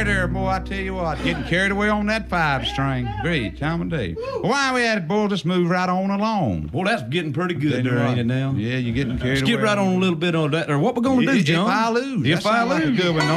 there, boy. I tell you what, getting carried away on that 5-string. Great time of day. Why we at it, boy? Just move right on along. Well, that's getting pretty good there, ain't it now? Yeah, you're getting carried Let's away. get right on a little bit on that there. What we gonna do, John? If I lose. If That I sound like a lose. good one,